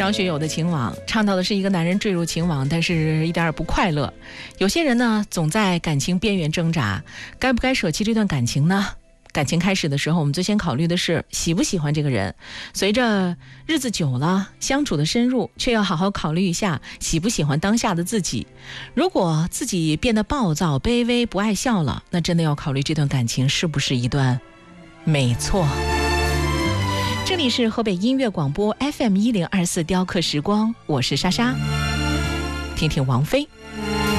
张学友的情网唱到的是一个男人坠入情网，但是一点也不快乐。有些人呢，总在感情边缘挣扎，该不该舍弃这段感情呢？感情开始的时候，我们最先考虑的是喜不喜欢这个人。随着日子久了，相处的深入，却要好好考虑一下喜不喜欢当下的自己。如果自己变得暴躁、卑微、不爱笑了，那真的要考虑这段感情是不是一段没错。这里是河北音乐广播 FM1024雕刻时光，我是莎莎，听听王菲。